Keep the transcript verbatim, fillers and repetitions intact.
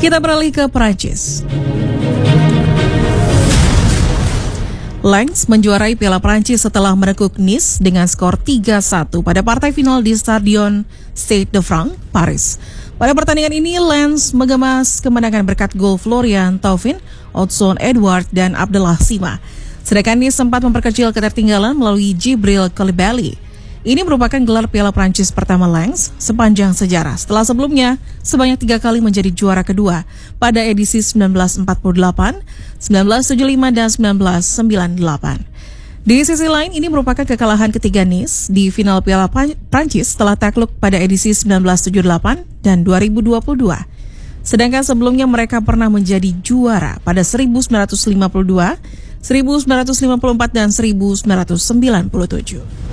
Kita beralih ke Prancis. Lens menjuarai Piala Prancis setelah menekuk Nice dengan skor tiga satu pada partai final di Stadion Stade de France, Paris. Pada pertandingan ini, Lens mengemas kemenangan berkat gol Florian Thauvin, Odsonne Edouard, dan Abdallah Sima. Sedangkan Nice sempat memperkecil ketertinggalan melalui Djibril Coulibaly. Ini merupakan gelar Piala Prancis pertama Lens sepanjang sejarah, setelah sebelumnya sebanyak tiga kali menjadi juara kedua pada edisi sembilan belas empat puluh delapan, sembilan belas tujuh puluh lima, dan sembilan belas sembilan puluh delapan. Di sisi lain, ini merupakan kekalahan ketiga Nice di final Piala Prancis setelah takluk pada edisi sembilan belas tujuh puluh delapan dan dua ribu dua puluh dua. Sedangkan sebelumnya mereka pernah menjadi juara pada seribu sembilan ratus lima puluh dua, seribu sembilan ratus lima puluh empat, dan seribu sembilan ratus sembilan puluh tujuh.